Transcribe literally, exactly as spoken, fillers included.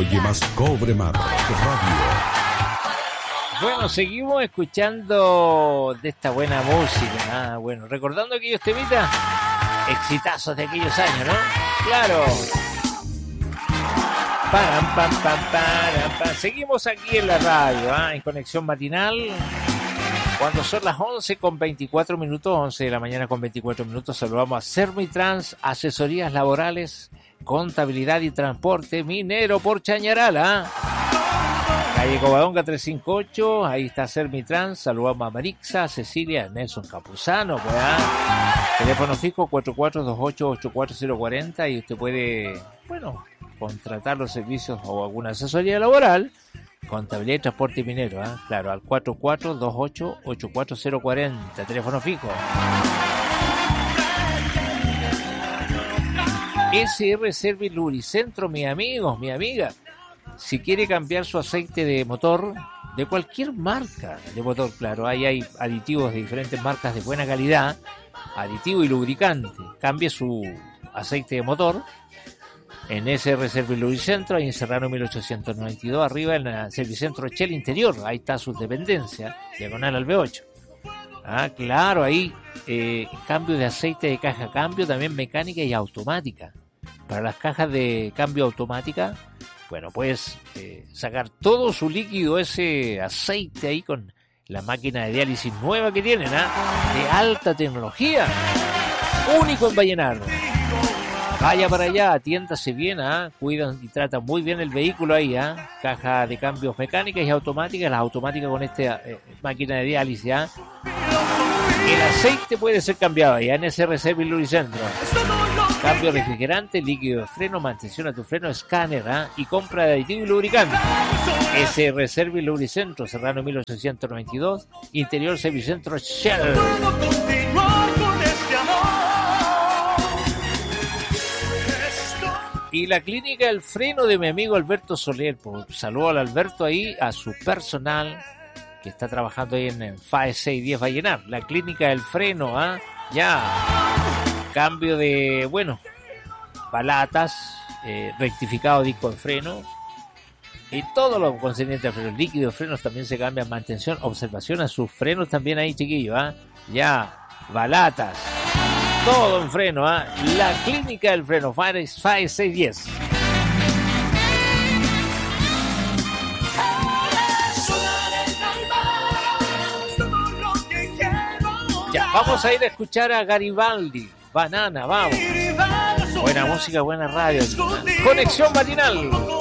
oye más Cobre Mar Radio. Bueno, seguimos escuchando de esta buena música. Ah, bueno, recordando aquellos temitas, exitazos de aquellos años, ¿no? Claro. Pam, pam, pam, pam, pam. Seguimos aquí en la radio, ¿ah? En Conexión Matinal. Cuando son las once con veinticuatro minutos, once de la mañana con veinticuatro minutos, saludamos a Sermitrans, asesorías laborales, contabilidad y transporte minero por Chañaral, ¿ah? Calle Covadonga trescientos cincuenta y ocho, ahí está Sermitrans, saludamos a Marixa, Cecilia, Nelson Capuzano, pues, ¿ah? Teléfono fijo cuatro cuatro dos ocho, ocho cuatro cero cuatro cero y usted puede, bueno, contratar los servicios o alguna asesoría laboral, contabilidad y transporte minero, ¿eh? Claro, al cuatro cuatro dos ocho, ocho cuatro cero cuatro cero, teléfono fijo. S R Service Lubricentro, mis amigos, mi amiga, si quiere cambiar su aceite de motor, de cualquier marca de motor, claro, ahí hay aditivos de diferentes marcas de buena calidad, aditivo y lubricante, cambie su aceite de motor en S R Service Lubricentro, ahí en Serrano mil ochocientos noventa y dos, arriba en el Servicentro Shell Interior, ahí está su dependencia, diagonal al B ocho. Ah, claro, ahí eh, cambio de aceite de caja cambio, también mecánica y automática. Para las cajas de cambio automática, bueno, puedes eh, sacar todo su líquido, ese aceite ahí con la máquina de diálisis nueva que tienen, ¿ah? De alta tecnología, único en Vallenar. Vaya para allá, atiéndase bien, ¿ah? Cuidan y tratan muy bien el vehículo ahí, ¿ah? Caja de cambios mecánicas y automáticas, las automáticas con esta eh, máquina de diálisis, ¿ah? El aceite puede ser cambiado ahí en S R Service Lubricentro. Cambio refrigerante, líquido de freno, mantención a tu freno, escáner, ¿ah? Y compra de aditivo y lubricante. S R Service Lubricentro, Serrano mil ochocientos noventa y dos, Interior Servicentro Shell. Y la clínica del freno de mi amigo Alberto Soler, pues, saludo al Alberto ahí, a su personal que está trabajando ahí en el F A E seiscientos diez Vallenar, la clínica del freno, ¿ah? Ya, cambio de, bueno, balatas, eh, rectificado disco de freno y todo lo concerniente al freno, líquido de frenos también se cambia, mantención, observación a sus frenos también ahí, chiquillos, ¿ah? Ya, balatas, todo en freno, ¿ah? La clínica del freno, F A E seiscientos diez. Ya, vamos a ir a escuchar a Garibaldi, Banana, vamos. Buena música, buena radio. Conexión Matinal.